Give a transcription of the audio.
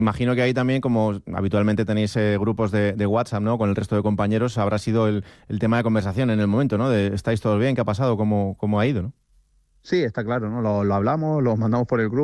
Imagino que ahí también, como habitualmente tenéis grupos de WhatsApp, ¿no? Con el resto de compañeros, habrá sido el tema de conversación en el momento, ¿no? De ¿estáis todos bien? ¿Qué ha pasado? ¿Cómo ha ido, no? Sí, está claro, ¿no? Lo hablamos, lo mandamos por el grupo.